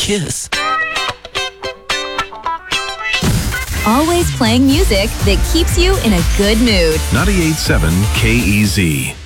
kiss. Always playing music that keeps you in a good mood. 98.7 KEZ.